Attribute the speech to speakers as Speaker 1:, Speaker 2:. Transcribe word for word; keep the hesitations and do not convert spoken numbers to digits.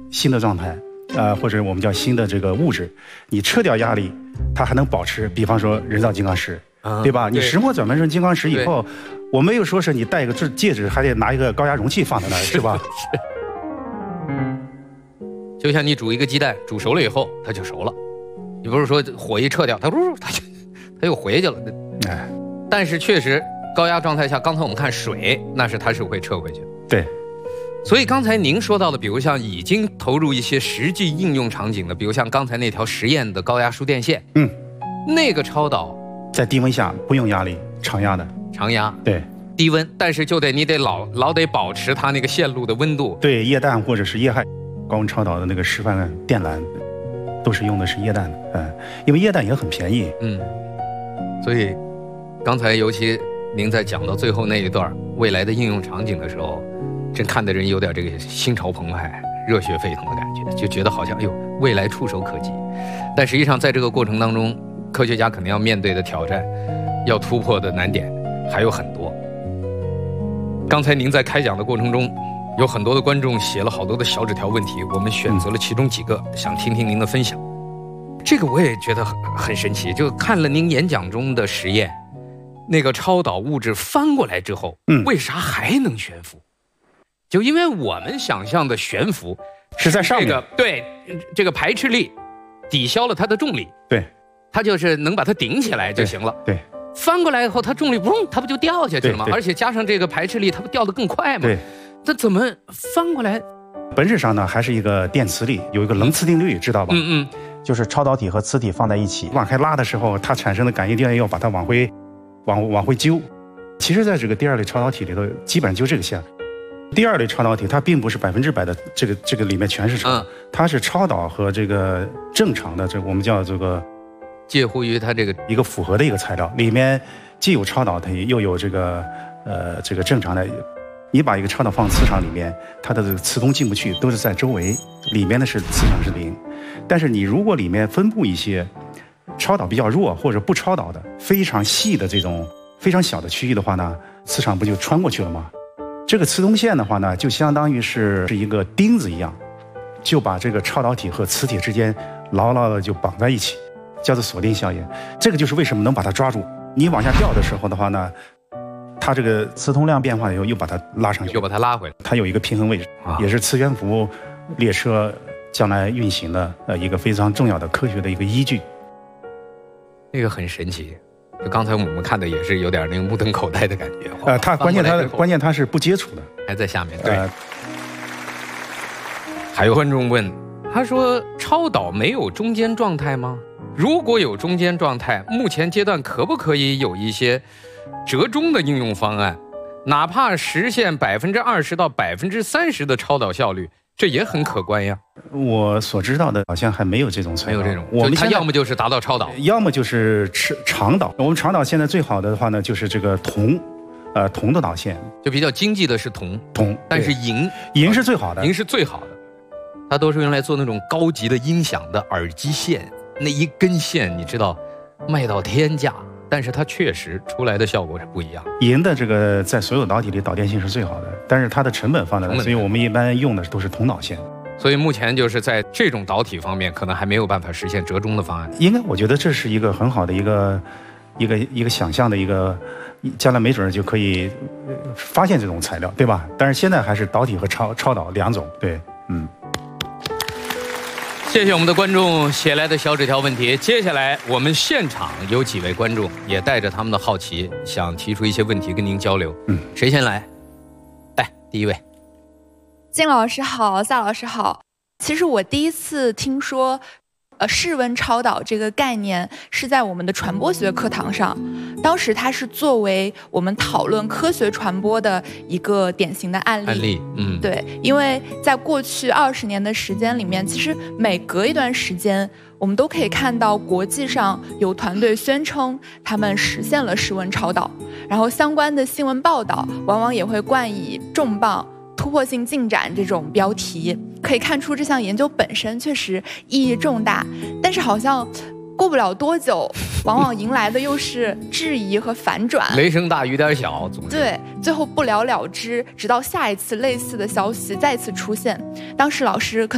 Speaker 1: 新的状态，呃，或者我们叫新的这个物质，你撤掉压力，它还能保持。比方说人造金刚石，啊、对吧？你石墨转变成金刚石以后，我没有说是你戴一个戒指还得拿一个高压容器放在那儿，是吧？
Speaker 2: 是。就像你煮一个鸡蛋，煮熟了以后它就熟了，你不是说火一撤掉，它不它就它又回去了。哎，但是确实高压状态下，刚才我们看水，那是它是会撤回去。
Speaker 1: 对。
Speaker 2: 所以刚才您说到的，比如像已经投入一些实际应用场景的，比如像刚才那条实验的高压输电线，嗯，那个超导
Speaker 1: 在低温下不用压力，常压的，
Speaker 2: 常压，
Speaker 1: 对，
Speaker 2: 低温，但是就得你得老老得保持它那个线路的温度。
Speaker 1: 对，液氮或者是液氦，高温超导的那个示范电缆都是用的是液氮的，嗯，因为液氮也很便宜，
Speaker 2: 嗯，所以刚才尤其您在讲到最后那一段未来的应用场景的时候，真看的人有点这个心潮澎湃、热血沸腾的感觉，就觉得好像哎呦，未来触手可及。但实际上，在这个过程当中，科学家可能要面对的挑战、要突破的难点还有很多。刚才您在开讲的过程中，有很多的观众写了好多的小纸条问题，我们选择了其中几个，想听听您的分享。这个我也觉得很很神奇，就看了您演讲中的实验，那个超导物质翻过来之后，嗯，为啥还能悬浮？就因为我们想象的悬浮
Speaker 1: 是在上面，
Speaker 2: 这个对这个排斥力抵消了它的重力，
Speaker 1: 对，
Speaker 2: 它就是能把它顶起来就行了。
Speaker 1: 对，对
Speaker 2: 翻过来以后，它重力嘣，它不就掉下去了吗？而且加上这个排斥力，它不掉得更快吗？
Speaker 1: 对，
Speaker 2: 它怎么翻过来？
Speaker 1: 本质上呢，还是一个电磁力，有一个楞磁定律，知道吧？嗯嗯，就是超导体和磁体放在一起往开拉的时候，它产生的感应电要把它往回往往回揪。其实，在这个第二类超导体里头，基本上就这个线。第二类超导体，它并不是百分之百的这个这个里面全是超，嗯、它是超导和这个正常的这我们叫这个
Speaker 2: 介乎于它这个
Speaker 1: 一个复合的一个材料，里面既有超导体，又有这个呃这个正常的。你把一个超导放磁场里面，它的这个磁通进不去，都是在周围，里面的是磁场是零。但是你如果里面分布一些超导比较弱或者不超导的非常细的这种非常小的区域的话呢，磁场不就穿过去了吗？这个磁通线的话呢，就相当于是是一个钉子一样，就把这个超导体和磁体之间牢牢的就绑在一起，叫做锁定效应。这个就是为什么能把它抓住。你往下掉的时候的话呢，它这个磁通量变化以后又把它拉上去，
Speaker 2: 又把它拉回来，
Speaker 1: 它有一个平衡位置，啊、也是磁悬浮列车将来运行的呃一个非常重要的科学的一个依据。
Speaker 2: 那个很神奇。就刚才我们看的也是有点那个目瞪口呆的感觉。
Speaker 1: 呃，它关键它关键它是不接触的，
Speaker 2: 还在下面。对。呃、还有观众问，他说超导没有中间状态吗？如果有中间状态，目前阶段可不可以有一些折中的应用方案，哪怕实现百分之二十到百分之三十的超导效率？这也很可观呀。
Speaker 1: 我所知道的好像还没有这种材料，
Speaker 2: 没有这种。我们它要么就是达到超导，
Speaker 1: 要么就是长导。我们长导现在最好的话呢，就是这个铜，呃，铜的导线，
Speaker 2: 就比较经济的是铜，
Speaker 1: 铜，
Speaker 2: 但是银，
Speaker 1: 银是最好的，
Speaker 2: 银是最好的。它都是用来做那种高级的音响的耳机线，那一根线你知道卖到天价。但是它确实出来的效果是不一样。
Speaker 1: 银的这个在所有导体里导电性是最好的，但是它的成本放在那，所以我们一般用的都是铜导线。
Speaker 2: 所以目前就是在这种导体方面，可能还没有办法实现折中的方案。
Speaker 1: 应该，我觉得这是一个很好的一个一个一个想象的一个，将来没准就可以发现这种材料，对吧？但是现在还是导体和超超导两种，对，嗯。
Speaker 2: 谢谢我们的观众写来的小纸条问题。接下来我们现场有几位观众也带着他们的好奇，想提出一些问题跟您交流。嗯，谁先来？来，第一位。
Speaker 3: 金老师好，夏老师好。其实我第一次听说呃，室温超导这个概念是在我们的传播学课堂上，当时它是作为我们讨论科学传播的一个典型的案例。
Speaker 2: 案例，嗯，
Speaker 3: 对，因为在过去二十年的时间里面，其实每隔一段时间，我们都可以看到国际上有团队宣称他们实现了室温超导，然后相关的新闻报道往往也会冠以重磅、突破性进展这种标题，可以看出这项研究本身确实意义重大，但是好像过不了多久，往往迎来的又是质疑和反转。
Speaker 2: 雷声大雨点小，总之
Speaker 3: 对，最后不了了之，直到下一次类似的消息再次出现。当时老师可